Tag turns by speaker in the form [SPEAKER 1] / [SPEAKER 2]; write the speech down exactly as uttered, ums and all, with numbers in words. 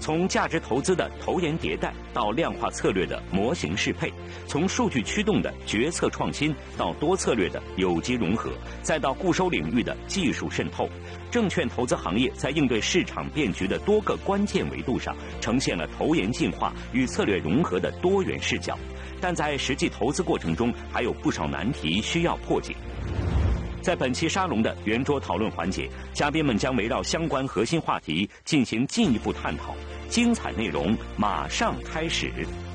[SPEAKER 1] 从价值投资的投研迭代到量化策略的模型适配，从数据驱动的决策创新到多策略的有机融合，再到固收领域的技术渗透，证券投资行业在应对市场变局的多个关键维度上，呈现了投研进化与策略融合的多元视角。但在实际投资过程中，还有不少难题需要破解。在本期沙龙的圆桌讨论环节，嘉宾们将围绕相关核心话题进行进一步探讨。精彩内容马上开始。